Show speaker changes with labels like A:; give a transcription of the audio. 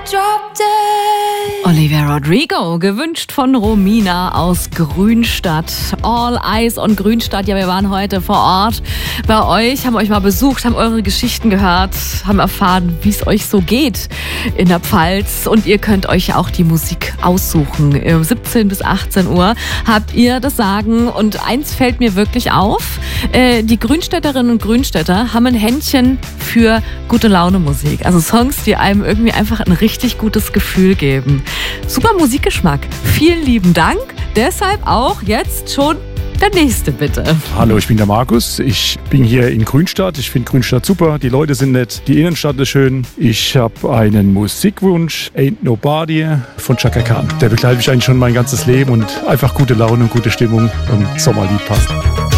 A: Olivia Rodrigo, gewünscht von Romina aus Grünstadt. All Eyes on Grünstadt. Ja, wir waren heute vor Ort bei euch, haben euch mal besucht, haben eure Geschichten gehört, haben erfahren, wie es euch so geht in der Pfalz. Und ihr könnt euch auch die Musik aussuchen. 17 bis 18 Uhr habt ihr das Sagen. Und eins fällt mir wirklich auf. Die Grünstädterinnen und Grünstädter haben ein Händchen für gute Laune Musik. Also Songs, die einem irgendwie einfach ein richtig gutes Gefühl geben. Super Musikgeschmack. Vielen lieben Dank. Deshalb auch jetzt schon der nächste, bitte.
B: Hallo, ich bin der Markus. Ich bin hier in Grünstadt. Ich finde Grünstadt super. Die Leute sind nett. Die Innenstadt ist schön. Ich habe einen Musikwunsch. Ain't Nobody von Chaka Khan. Der begleitet mich eigentlich schon mein ganzes Leben und einfach gute Laune und gute Stimmung und Sommerlied passt.